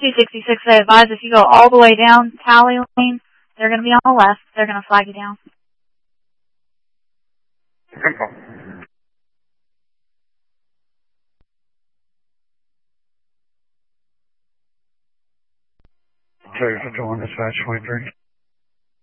266, they advise if you go all the way down Tally Lane, they're going to be on the left. They're going to flag you down. Okay, so doing dispatch 23.